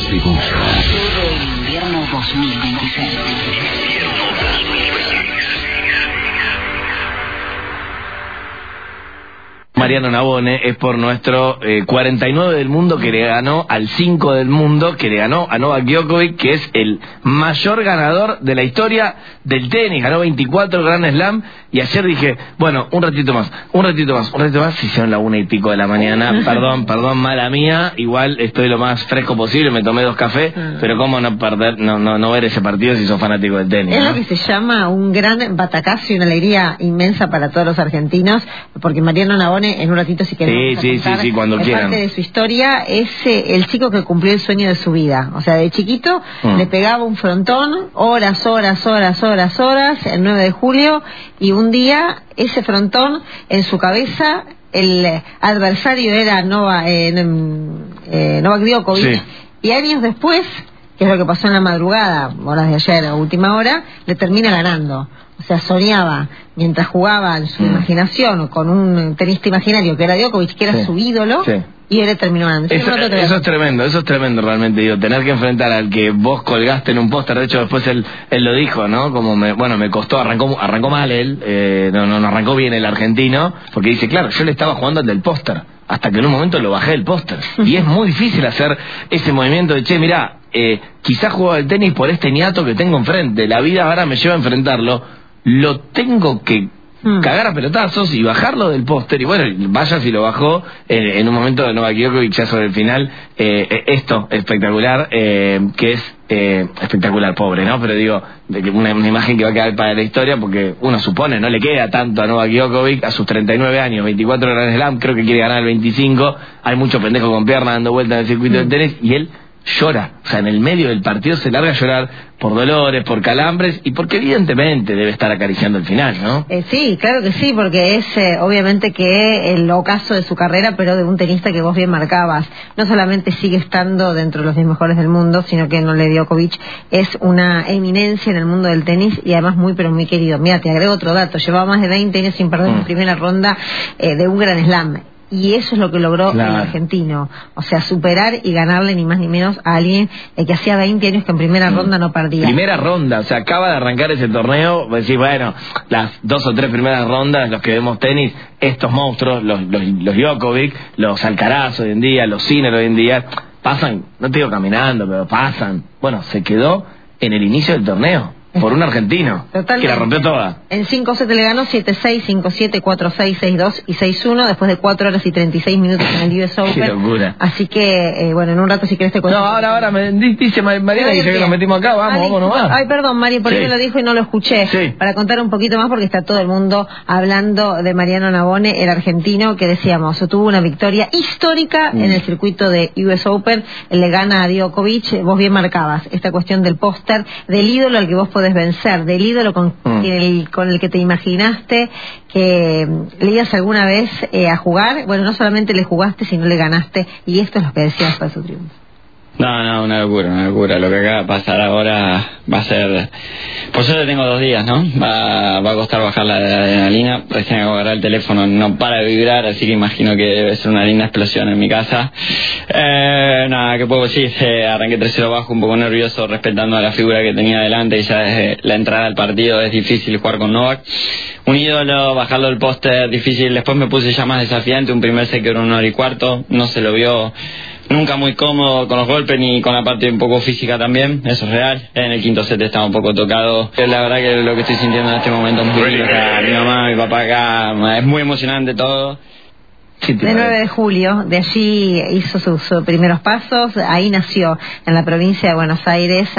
dibuja. Todo el invierno 2026. Mariano Navone es por nuestro 49 del mundo que le ganó al 5 del mundo, que le ganó a Novak Djokovic, que es el mayor ganador de la historia del tenis. Ganó 24 Grand Slam y ayer dije, bueno, un ratito más, se hicieron la 1:00 de la mañana. Perdón, mala mía, igual estoy lo más fresco posible, me tomé 2 cafés, pero cómo no perder, no ver ese partido si sos fanático del tenis, Es ¿no? lo que se llama un gran batacazo y una alegría inmensa para todos los argentinos, porque Mariano Navone, en un ratito si queremos Sí, cuando quieran. Parte de su historia es el chico que cumplió el sueño de su vida. O sea, de chiquito le pegaba un frontón, horas, el 9 de julio, y un día ese frontón en su cabeza, el adversario era Novak Djokovic, sí. Y años después, que es lo que pasó en la madrugada, horas de ayer, a última hora, le termina ganando. O sea, soñaba, mientras jugaba en su imaginación con un tenista imaginario que era Djokovic, que era su ídolo, y él le terminó ganando. Eso es tremendo realmente, digo, tener que enfrentar al que vos colgaste en un póster. De hecho después él lo dijo, ¿no? Como me costó, arrancó mal él, no arrancó bien el argentino, porque dice, claro, yo le estaba jugando al del póster, hasta que en un momento lo bajé del póster, y es muy difícil hacer ese movimiento de, che, mirá, quizás juego al tenis por este niato que tengo enfrente, la vida ahora me lleva a enfrentarlo, lo tengo que cagar a pelotazos y bajarlo del póster. Y bueno, vaya si lo bajó en un momento de Novak Djokovic ya sobre el final. Esto espectacular, que es espectacular, pobre, ¿no? Pero digo, una imagen que va a quedar para la historia, porque uno supone, no le queda tanto a Novak Djokovic a sus 39 años, 24 Grand Slam, creo que quiere ganar el 25. Hay mucho pendejo con pierna dando vueltas en el circuito del tenis, y él llora, o sea, en el medio del partido se larga a llorar por dolores, por calambres, y porque evidentemente debe estar acariciando el final, ¿no? Sí, claro que sí, porque es obviamente que el ocaso de su carrera, pero de un tenista que vos bien marcabas. No solamente sigue estando dentro de los 10 mejores del mundo, sino que Novak Djokovic es una eminencia en el mundo del tenis, y además muy pero muy querido. Mira, te agrego otro dato, llevaba más de 20 años sin perder en primera ronda de un Grand Slam. Y eso es lo que logró el argentino, o sea, superar y ganarle ni más ni menos a alguien que hacía 20 años que en primera ronda no perdía. Primera ronda, o sea, acaba de arrancar ese torneo, decís, bueno, las 2 o 3 primeras rondas, los que vemos tenis, estos monstruos, los Djokovic, los Alcaraz hoy en día, los Sinner hoy en día, pasan, no te digo caminando, pero pasan. Bueno, se quedó en el inicio del torneo por un argentino. Totalmente. Que la rompió toda. En 5 sets le ganó 7-6, 5-7, 4-6, 6-2 y 6-1 después de 4 horas y 36 minutos en el US Open. Qué locura. Así que, bueno, en un rato si querés te cuento. No, ahora me dice Mariana que ya que nos metimos acá, vamos nomás. Ay, perdón, Mari, por ahí lo dijo y no lo escuché. Para contar un poquito más, porque está todo el mundo hablando de Mariano Navone, el argentino, que decíamos, tuvo una victoria histórica en el circuito de US Open, le gana a Djokovic. Vos bien marcabas esta cuestión del póster, del ídolo al que vos podés vencer, del ídolo con el que te imaginaste que le ibas alguna vez a jugar. Bueno, no solamente le jugaste, sino le ganaste, y esto es lo que decías para su triunfo. No, una locura. Lo que acaba de pasar ahora va a ser... Por suerte tengo 2 días, ¿no? Va a costar bajar la adrenalina. Recién acabo de agarrar el teléfono, no para de vibrar, así que imagino que debe ser una linda explosión en mi casa. ¿Qué puedo decir? Arranqué 3-0 bajo, un poco nervioso, respetando a la figura que tenía delante, y ya desde la entrada al partido es difícil jugar con Novak. Un ídolo, bajarlo del póster, difícil. Después me puse ya más desafiante, un primer set que era 1:15, no se lo vio nunca muy cómodo con los golpes ni con la parte un poco física también, eso es real. En el 5º set estaba un poco tocado. La verdad que lo que estoy sintiendo en este momento es muy lindo. Mi mamá, mi papá acá, es muy emocionante todo. De 9 de julio, de allí hizo sus primeros pasos, ahí nació en la provincia de Buenos Aires.